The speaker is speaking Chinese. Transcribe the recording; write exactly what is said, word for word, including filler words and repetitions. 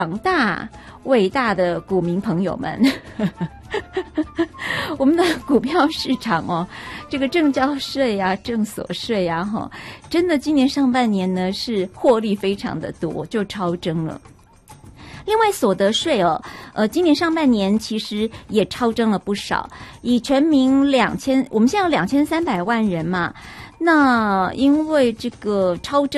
广大伟大的股民朋友们，我们的股票市场哦，这个证交税啊、证所税啊，哈，真的今年上半年呢是获利非常的多，就超征了。另外所得税哦，呃，今年上半年其实也超征了不少，以全民两千，我们现在有两千三百万人嘛，那因为这个超征。